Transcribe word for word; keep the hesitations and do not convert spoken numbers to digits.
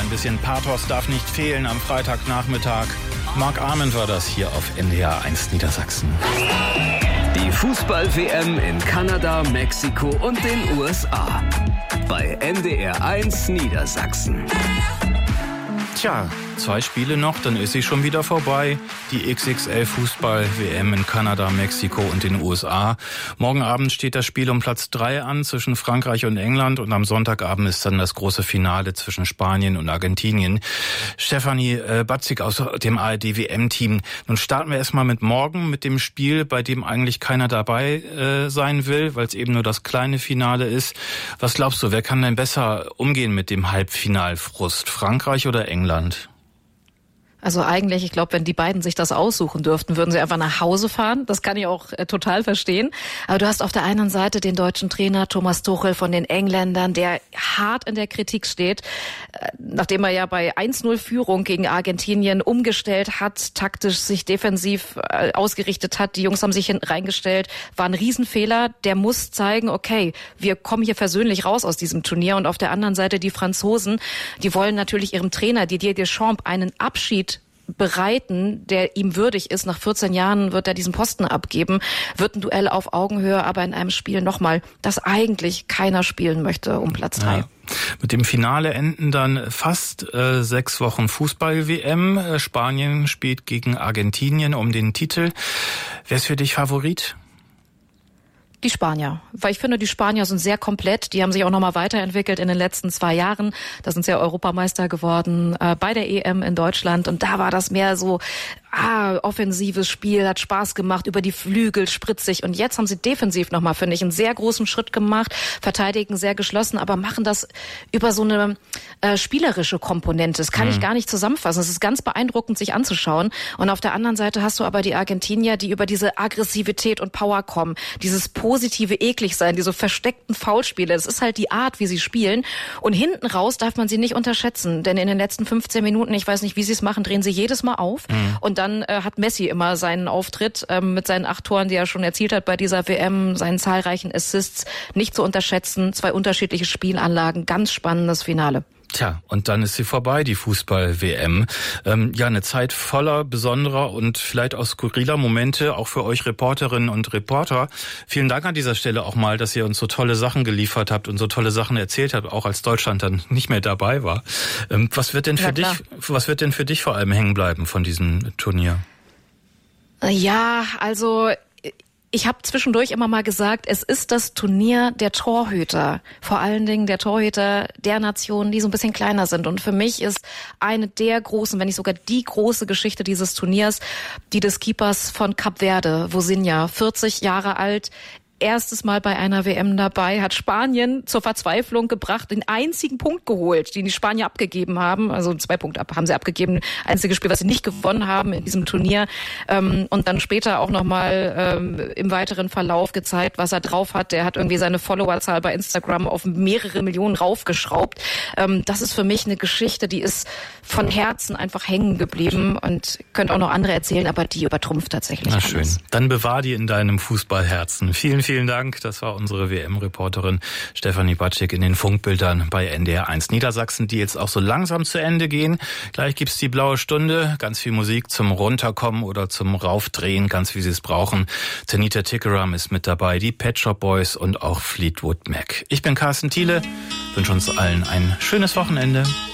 bisschen Pathos darf nicht fehlen am Freitagnachmittag. Mark Arment war das hier auf N D R eins Niedersachsen. Die Fußball-W M in Kanada, Mexiko und den U S A. Bei N D R eins Niedersachsen. Tja, zwei Spiele noch, dann ist sie schon wieder vorbei. Die X X L-Fußball-W M in Kanada, Mexiko und den U S A. Morgen Abend steht das Spiel um Platz drei an zwischen Frankreich und England und am Sonntagabend ist dann das große Finale zwischen Spanien und Argentinien. Stefanie äh, Batzig aus dem A R D-W M-Team. Nun starten wir erstmal mit morgen, mit dem Spiel, bei dem eigentlich keiner dabei äh, sein will, weil es eben nur das kleine Finale ist. Was glaubst du, wer kann denn besser umgehen mit dem Halbfinalfrust? Frankreich oder England? Also eigentlich, ich glaube, wenn die beiden sich das aussuchen dürften, würden sie einfach nach Hause fahren. Das kann ich auch äh, total verstehen. Aber du hast auf der einen Seite den deutschen Trainer Thomas Tuchel von den Engländern, der hart in der Kritik steht, äh, nachdem er ja bei eins null Führung gegen Argentinien umgestellt hat, taktisch sich defensiv äh, ausgerichtet hat. Die Jungs haben sich hin, reingestellt, war ein Riesenfehler. Der muss zeigen, okay, wir kommen hier versöhnlich raus aus diesem Turnier. Und auf der anderen Seite die Franzosen, die wollen natürlich ihrem Trainer Didier Deschamps einen Abschied bereiten, der ihm würdig ist. Nach vierzehn Jahren wird er diesen Posten abgeben, wird ein Duell auf Augenhöhe, aber in einem Spiel nochmal, das eigentlich keiner spielen möchte um Platz drei. Ja. Mit dem Finale enden dann fast äh, sechs Wochen Fußball-W M. Äh, Spanien spielt gegen Argentinien um den Titel. Wer ist für dich Favorit? Die Spanier, weil ich finde, die Spanier sind sehr komplett. Die haben sich auch nochmal weiterentwickelt in den letzten zwei Jahren. Da sind sie ja Europameister geworden äh, bei der E M in Deutschland. Und da war das mehr so, ah, offensives Spiel, hat Spaß gemacht, über die Flügel, spritzig. Und jetzt haben sie defensiv nochmal, finde ich, einen sehr großen Schritt gemacht, verteidigen sehr geschlossen, aber machen das über so eine äh, spielerische Komponente. Das kann mhm. ich gar nicht zusammenfassen. Es ist ganz beeindruckend, sich anzuschauen. Und auf der anderen Seite hast du aber die Argentinier, die über diese Aggressivität und Power kommen, dieses positive Ekligsein, diese versteckten Foulspiele. Das ist halt die Art, wie sie spielen. Und hinten raus darf man sie nicht unterschätzen, denn in den letzten fünfzehn Minuten, ich weiß nicht, wie sie es machen, drehen sie jedes Mal auf. Mhm. Und dann äh, hat Messi immer seinen Auftritt ähm, mit seinen acht Toren, die er schon erzielt hat bei dieser W M, seinen zahlreichen Assists, nicht zu unterschätzen. Zwei unterschiedliche Spielanlagen, ganz spannendes Finale. Tja, und dann ist sie vorbei, die Fußball-W M. Ähm, ja, eine Zeit voller besonderer und vielleicht auch skurriler Momente, auch für euch Reporterinnen und Reporter. Vielen Dank an dieser Stelle auch mal, dass ihr uns so tolle Sachen geliefert habt und so tolle Sachen erzählt habt, auch als Deutschland dann nicht mehr dabei war. Ähm, was wird denn für dich, was wird denn für dich vor allem hängen bleiben von diesem Turnier? Ja, also ich habe zwischendurch immer mal gesagt, es ist das Turnier der Torhüter. Vor allen Dingen der Torhüter der Nationen, die so ein bisschen kleiner sind. Und für mich ist eine der großen, wenn nicht sogar die große Geschichte dieses Turniers, die des Keepers von Kap Verde, Vozinha, vierzig Jahre alt, erstes Mal bei einer W M dabei, hat Spanien zur Verzweiflung gebracht, den einzigen Punkt geholt, den die Spanier abgegeben haben. Also zwei Punkte ab, haben sie abgegeben. Einziges Spiel, was sie nicht gewonnen haben in diesem Turnier. Ähm, und dann später auch nochmal ähm, im weiteren Verlauf gezeigt, was er drauf hat. Der hat irgendwie seine Followerzahl bei Instagram auf mehrere Millionen raufgeschraubt. Ähm, das ist für mich eine Geschichte, die ist von Herzen einfach hängen geblieben und könnt auch noch andere erzählen, aber die übertrumpft tatsächlich alles. Na schön. Dann bewahr die in deinem Fußballherzen. Vielen, vielen Dank. Das war unsere W M-Reporterin Stefanie Batzig in den Funkbildern bei N D R eins Niedersachsen, die jetzt auch so langsam zu Ende gehen. Gleich gibt's die blaue Stunde, ganz viel Musik zum Runterkommen oder zum Raufdrehen, ganz wie Sie es brauchen. Tanita Tikaram ist mit dabei, die Pet Shop Boys und auch Fleetwood Mac. Ich bin Carsten Thiele, wünsche uns allen ein schönes Wochenende.